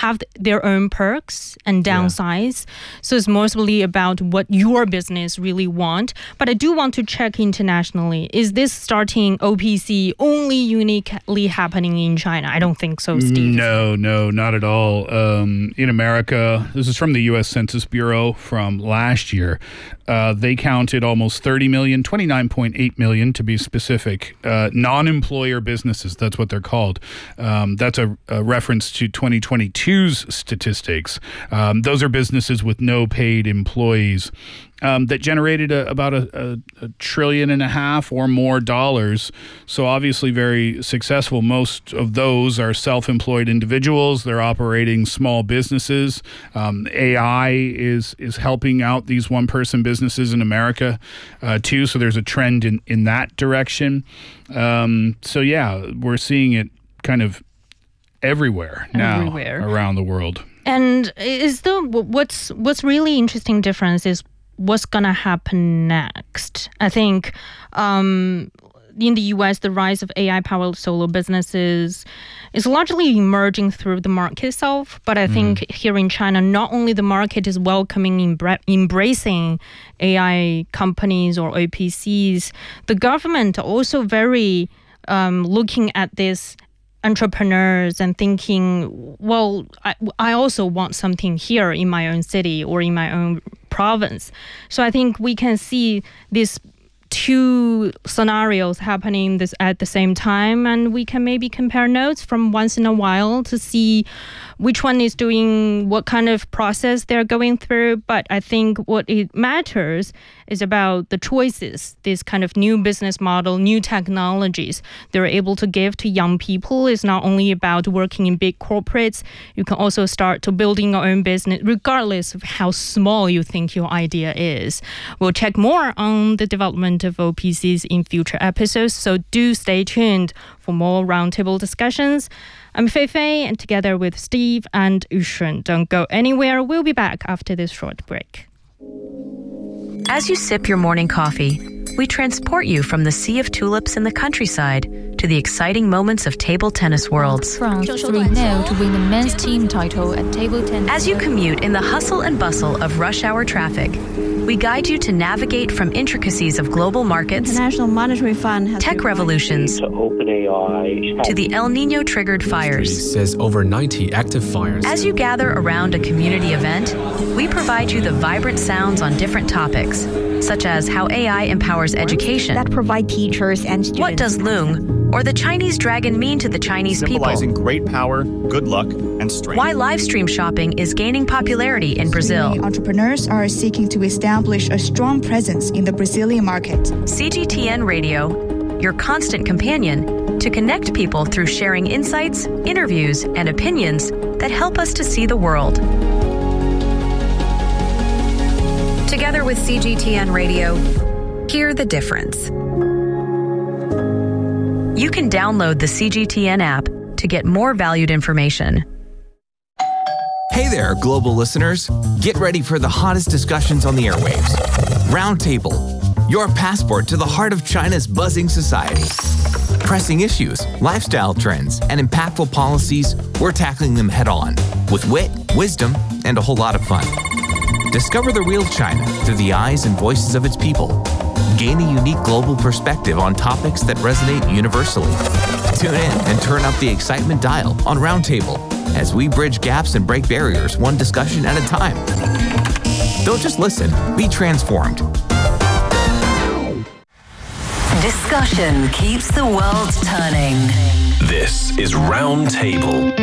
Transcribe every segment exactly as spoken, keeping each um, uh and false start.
have their own perks and downsides. Yeah. So it's mostly about what your business really want. But I do want to check internationally. Is this starting O P C only uniquely happening in China? I don't think so, Steve. No, no, not at all. Um, in America, this is from the U S Census Bureau from last year. Uh, they counted almost thirty million, twenty-nine point eight million to be specific, uh, non-employer businesses. That's what they're called. Um, that's a, a reference to twenty twenty-two's statistics. Um, those are businesses with no paid employees. Um, that generated a, about a, a, a trillion and a half or more dollars. So obviously very successful. Most of those are self-employed individuals. They're operating small businesses. Um, A I is is helping out these one-person businesses in America uh, too. So there's a trend in, in that direction. Um, so yeah, we're seeing it kind of everywhere now everywhere. around the world. And is the what's what's really interesting difference is what's going to happen next. I think um, in the U S, the rise of A I-powered solo businesses is largely emerging through the market itself. But I think mm. here in China, not only the market is welcoming, embra- embracing A I companies or O P Cs, the government also very um, looking at this entrepreneurs and thinking, well, I, I also want something here in my own city or in my own province. So I think we can see these two scenarios happening this at the same time, and we can maybe compare notes from once in a while to see which one is doing what kind of process they're going through. But I think what it matters is about the choices, this kind of new business model, new technologies they're able to give to young people. Is not only about working in big corporates. You can also start to building your own business, regardless of how small you think your idea is. We'll check more on the development of O P Cs in future episodes, so do stay tuned for more roundtable discussions. I'm Fei Fei, and together with Steve and Yushun, don't go anywhere. We'll be back after this short break. As you sip your morning coffee, we transport you from the sea of tulips in the countryside to the exciting moments of table tennis worlds. France three nil to win the men's team title at table tennis. As you commute in the hustle and bustle of rush hour traffic, we guide you to navigate from intricacies of global markets, International Monetary Fund has tech revolutions, to OpenAI, to the El Nino-triggered fires. Says over ninety active fires. As you gather around a community event, we provide you the vibrant sounds on different topics, such as how A I empowers education, that provide teachers and students. What does Loong or the Chinese dragon mean to the Chinese Symbolizing people? Great power, good luck, and strength. Why live stream shopping is gaining popularity in Brazil. Many entrepreneurs are seeking to establish a strong presence in the Brazilian market. C G T N Radio, your constant companion to connect people through sharing insights, interviews, and opinions that help us to see the world. Together with C G T N Radio, hear the difference. You can download the C G T N app to get more valued information. Hey there, global listeners. Get ready for the hottest discussions on the airwaves. Roundtable, your passport to the heart of China's buzzing society. Pressing issues, lifestyle trends, and impactful policies, we're tackling them head on with wit, wisdom, and a whole lot of fun. Discover the real China through the eyes and voices of its people. Gain a unique global perspective on topics that resonate universally. Tune in and turn up the excitement dial on Roundtable as we bridge gaps and break barriers one discussion at a time. Don't just listen, be transformed. Discussion keeps the world turning. This is Roundtable.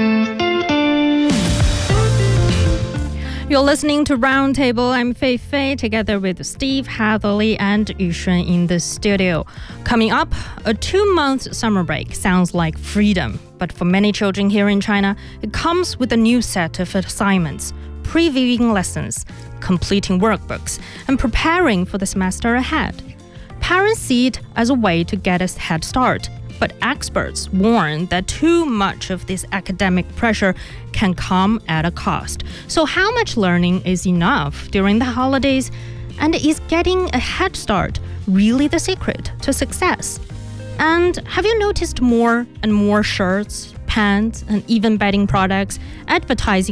You're listening to Roundtable. I'm Fei Fei, together with Steve Hatherley and Yushun in the studio. Coming up, a two-month summer break sounds like freedom. But for many children here in China, it comes with a new set of assignments, previewing lessons, completing workbooks, and preparing for the semester ahead. Parents see it as a way to get a head start. But experts warn that too much of this academic pressure can come at a cost. So how much learning is enough during the holidays? And is getting a head start really the secret to success? And have you noticed more and more shirts, pants, and even bedding products advertising